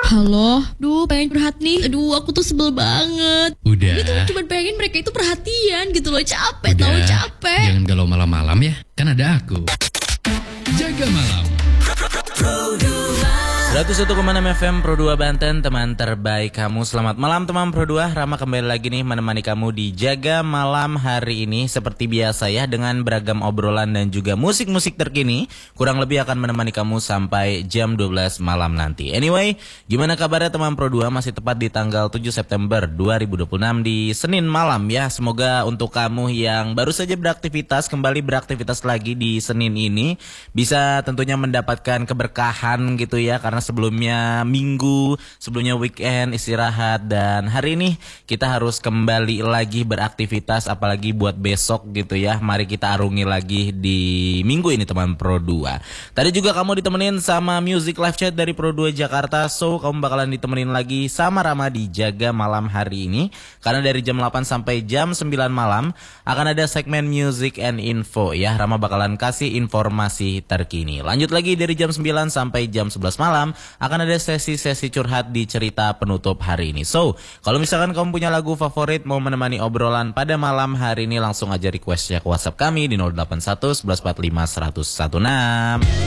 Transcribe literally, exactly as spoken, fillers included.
Halo, duh pengen curhat nih. Aduh aku tuh sebel banget. Udah. Gue tuh cuma pengen mereka itu perhatian gitu loh. Capek, Udah. tahu capek. Jangan galau malam-malam ya, kan ada aku. Jaga malam. seratus satu koma enam F M Pro dua Banten, teman terbaik kamu. Selamat malam teman Pro dua. Rama kembali lagi nih menemani kamu di Jaga Malam hari ini. Seperti biasa ya, dengan beragam obrolan dan juga musik-musik terkini. Kurang lebih akan menemani kamu sampai jam dua belas malam nanti. Anyway, gimana kabarnya teman Pro dua? Masih tepat di tanggal tujuh September dua ribu dua puluh enam di Senin malam ya. Semoga untuk kamu yang baru saja beraktivitas, kembali beraktivitas lagi di Senin ini, bisa tentunya mendapatkan keberkahan gitu ya. Karena sebelumnya minggu, sebelumnya weekend istirahat, dan hari ini kita harus kembali lagi beraktivitas, apalagi buat besok gitu ya. Mari kita arungi lagi di minggu ini teman Pro dua. Tadi juga kamu ditemenin sama Music Live Chat dari Pro dua Jakarta. So kamu bakalan ditemenin lagi sama Rama di Jaga Malam hari ini. Karena dari jam delapan sampai jam sembilan malam akan ada segmen Music and Info ya. Rama bakalan kasih informasi terkini. Lanjut lagi dari jam sembilan sampai jam sebelas malam akan ada sesi-sesi curhat di cerita penutup hari ini. So, kalau misalkan kamu punya lagu favorit mau menemani obrolan pada malam hari ini, langsung aja requestnya ke WhatsApp kami di nol delapan satu satu satu empat lima satu nol satu enam.